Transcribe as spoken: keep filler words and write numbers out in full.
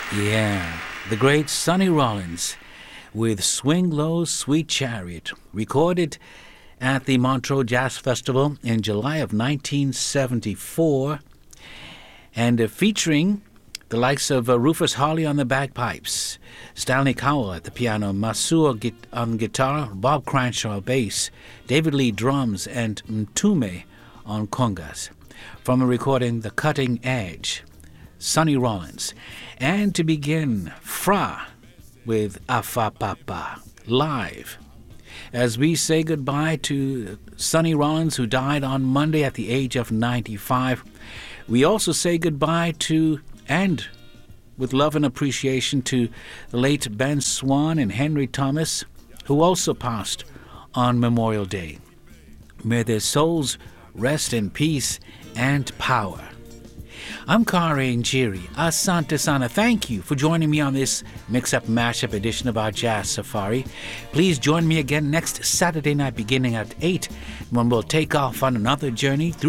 Yeah, the great Sonny Rollins with Swing Low, Sweet Chariot, recorded at the Montreux Jazz Festival in July of nineteen seventy-four, and uh, featuring the likes of uh, Rufus Hawley on the bagpipes, Stanley Cowell at the piano, Masur git- on guitar, Bob Cranshaw bass, David Lee drums, and Mtume on congas. From a recording, The Cutting Edge, Sonny Rollins. And to begin, Fra with Afa Papa, live. As we say goodbye to Sonny Rollins, who died on Monday at the age of ninety-five, we also say goodbye to, and with love and appreciation, to the late Ben Swan and Henry Thomas, who also passed on Memorial Day. May their souls rest in peace and power. I'm Kari Njiri. Asante Sana. Thank you for joining me on this mix-up, mash-up edition of our Jazz Safari. Please join me again next Saturday night beginning at eight when we'll take off on another journey through